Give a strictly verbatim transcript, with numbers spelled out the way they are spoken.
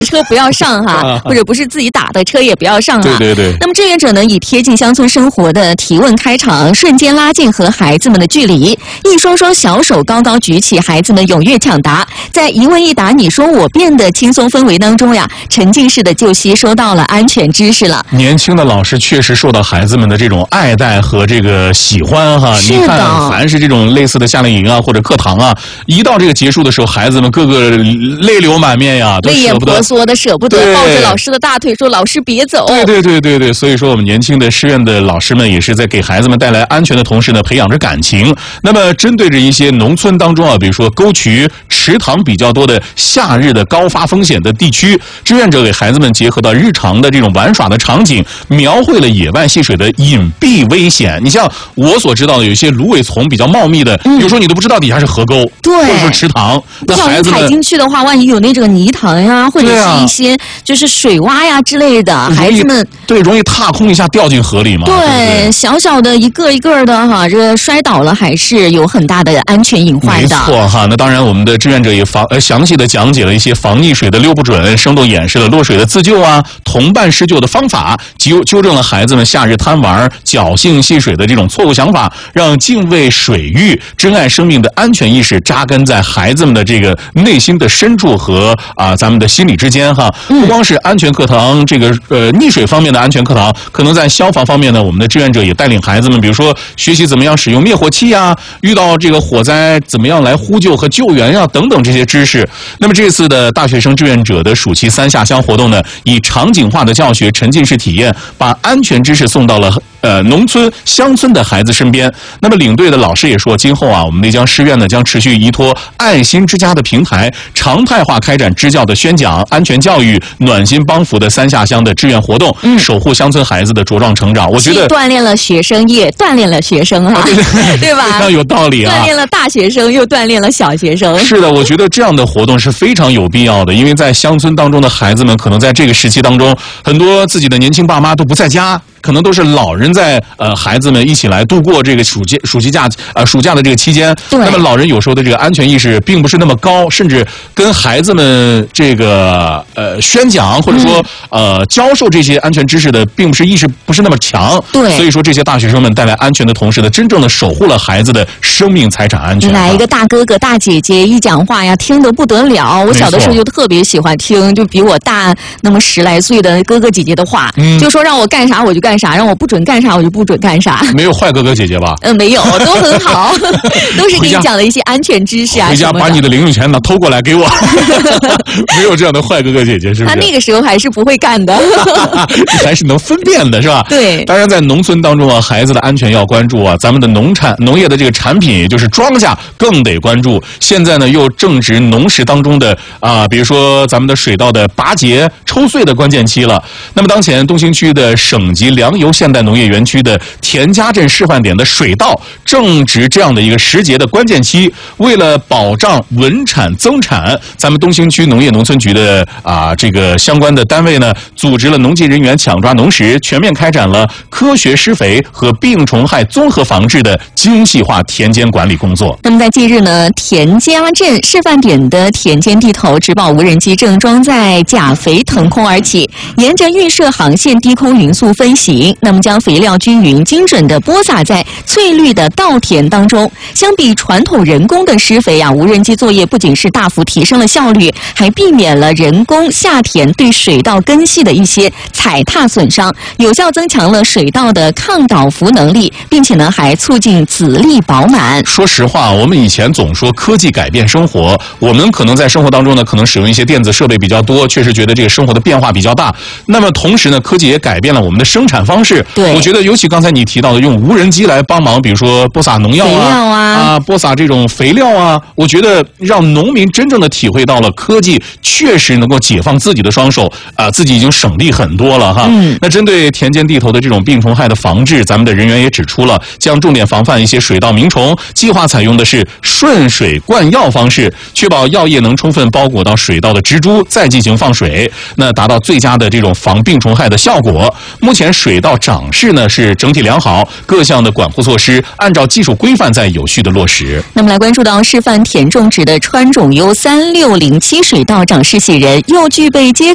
车不要上哈，或者不是自己打的车也不要上哈。 对对对。 那么志愿者呢，以贴近乡村生活的提问开场，瞬间拉近和孩子们的距离，一双双小手高高举起，孩子们踊跃抢答，在一问一答、你说我辩的轻松氛围当中呀，沉浸式的就吸收到了安全知识了。 年轻的老师确实受到孩子们的这种爱戴和这个喜欢哈。 是的。 你看，凡是这种类似的夏令营啊或者课堂啊，一到这个结束的时候，孩子们个个泪流满面呀， 泪眼婆娑的舍不得，抱着老师的大腿说：“老师别走。” 对对对对对，所以说我们年轻的师院的老师们也是在给孩子们带来安全的同时呢，培养着感情。那么针对着一些农村当中啊，比如说沟渠、池塘比较多的夏日的高发风险的地区，志愿者给孩子们结合到日常的这种玩耍的场景，描绘了野外戏水的隐蔽危险。你像我所知道的，有些芦苇丛比较茂密的，嗯、有时候你都不知道底下是河沟， 对， 或者说池塘。那孩子们踩进去的话，万一有那种泥塘呀，或者是一些就是水洼呀之类的，啊、孩子们对容易踏空一下掉进河里嘛。 对， 对对小小的一个一个的哈，这摔倒了还是有很大的安全隐患的。 没错哈，那当然我们的志愿者也防呃详细的讲解了一些防溺水的六不准，生动演示了落水的自救啊、同伴施救的方法，纠纠正了孩子们夏日贪玩、侥幸戏水的这种错误想法，让敬畏水域、珍爱生命的安全意识扎根在孩子们的这个内心的深处和啊咱们的心理之间哈。不光是安全课堂，这个呃溺水方面的安全课堂，可能在消防方面呢，我们的志愿者也带领孩子们，比如说学习怎么样使用灭火器啊，遇到这个火灾怎么样来呼救和救援呀、啊、等等这些知识。那么这次的大学生志愿者的暑期三下乡活动呢，以场景化的教学、沉浸式体验，把安全知识送到了呃农村乡村的孩子身边。那么领队的老师也说，今后啊，我们内江师院呢将持续依托爱心之家的平台，常态化开展支教的宣讲、安全教育、暖心帮扶的三下乡的志愿活动，嗯，守护乡村孩子的茁壮成长。我觉得锻炼了学生，也锻炼了学生哈、啊，对, 对, 对吧？ 非常有道理啊！ 锻炼了大学生，又锻炼了小学生。 是的，我觉得这样的活动是非常有必要的，因为在乡村当中的孩子们，可能在这个时期当中，很多自己的年轻爸妈都不在家。可能都是老人在呃孩子们一起来度过这个暑假暑期假呃暑假的这个期间，那么老人有时候的这个安全意识并不是那么高，甚至跟孩子们这个呃宣讲或者说、嗯、呃教授这些安全知识的，并不是意识不是那么强。 对， 所以说这些大学生们带来安全的同时呢，真正的守护了孩子的生命财产安全。 来一个大哥哥大姐姐一讲话呀，听得不得了。我小的时候就特别喜欢听，就比我大那么十来岁的哥哥姐姐的话，嗯、就说让我干啥我就干。干啥让我不准干啥我就不准干啥。 没有坏哥哥姐姐吧？ 嗯，没有，都很好，都是给你讲的一些安全知识啊。 回家把你的零用钱拿偷过来给我。没有这样的坏哥哥姐姐，是不是？ 他那个时候还是不会干的， 还是能分辨的，是吧？ 对。 当然，在农村当中啊，孩子的安全要关注啊，咱们的农产农业的这个产品，也就是庄稼更得关注。现在呢，又正值农时当中的啊，比如说咱们的水稻的拔节、抽穗的关键期了。那么当前东兴区的省级粮油现代农业园区的田家镇示范点的水稻正值这样的一个时节的关键期，为了保障稳产增产，咱们东兴区农业农村局的啊这个相关的单位呢，组织了农技人员抢抓农时，全面开展了科学施肥和病虫害综合防治的精细化田间管理工作。 那么在近日呢，田家镇示范点的田间地头植保无人机正装载钾肥腾空而起，沿着预设航线低空匀速飞行，那么将肥料均匀精准地播撒在翠绿的稻田当中。相比传统人工的施肥啊，无人机作业不仅是大幅提升了效率，还避免了人工下田对水稻根系的一些踩踏损伤，有效增强了水稻的抗倒伏能力，并且呢还促进籽粒饱满。 说实话，我们以前总说科技改变生活，我们可能在生活当中呢，可能使用一些电子设备比较多，确实觉得这个生活的变化比较大。那么同时呢，科技也改变了我们的生产方式。 对， 我觉得尤其刚才你提到的用无人机来帮忙，比如说播撒农药啊， 肥料啊， 啊播撒这种肥料啊，我觉得让农民真正的体会到了科技确实能够解放自己的双手啊，自己已经省力很多了哈。嗯，那针对田间地头的这种病虫害的防治，咱们的人员也指出了，将重点防范一些水稻鸣虫，计划采用的是顺水灌药方式，确保药液能充分包裹到水稻的植株，再进行放水，那达到最佳的这种防病虫害的效果。目前水稻长势呢是整体良好，各项的管护措施按照技术规范在有序的落实。 那么来关注到示范田种植的川种优三六零七水稻长势喜人，又具备结